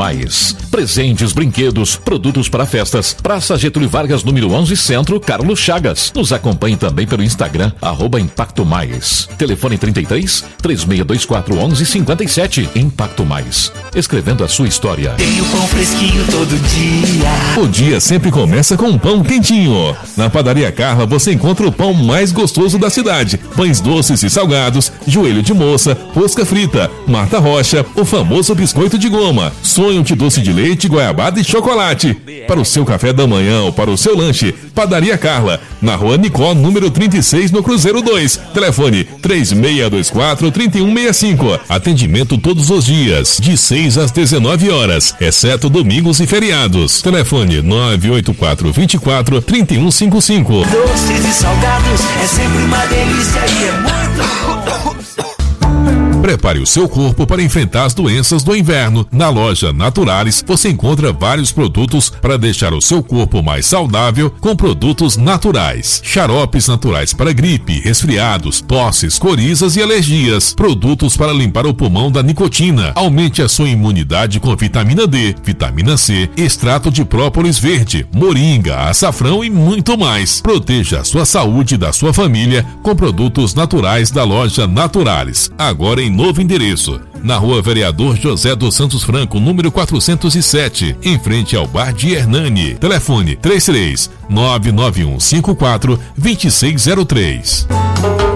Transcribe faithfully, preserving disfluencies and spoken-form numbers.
Mais. Presentes, brinquedos, produtos para festas. Praça Getúlio Vargas, número onze, Centro, Carlos Chagas. Nos acompanhe também pelo Instagram, arroba Impacto Mais. Telefone trinta e três, três seis dois quatro, onze cinquenta e sete. Impacto Mais. Escrevendo a sua história. Tem o pão fresquinho todo dia. O dia sempre começa com um pão quentinho. Na Padaria Carla você encontra o pão mais gostoso da cidade. Pães doces e salgados, joelho de moça, rosca frita, Marta Rocha, o famoso biscoito de goma, sonho de doce de leite, goiabada e chocolate. Para o seu café da manhã ou para o seu lanche, Padaria Carla, na Rua Nicó, número trinta e seis, no Cruzeiro dois. Telefone três seis dois quatro, três um seis cinco. Atendimento todos os dias, de seis às dezenove horas, exceto domingos e feriados. Telefone nove oito quatro, dois quatro, três um cinco cinco. Doces e salgados é sempre uma delícia e é muito bom. Prepare o seu corpo para enfrentar as doenças do inverno. Na loja Naturalis você encontra vários produtos para deixar o seu corpo mais saudável com produtos naturais. Xaropes naturais para gripe, resfriados, tosses, corizas e alergias. Produtos para limpar o pulmão da nicotina. Aumente a sua imunidade com vitamina D, vitamina C, extrato de própolis verde, moringa, açafrão e muito mais. Proteja a sua saúde e da sua família com produtos naturais da loja Naturalis. Agora em novo endereço, na Rua Vereador José dos Santos Franco, número quatrocentos e sete, em frente ao Bar de Hernani. Telefone três três, nove nove um cinco quatro, dois seis zero três.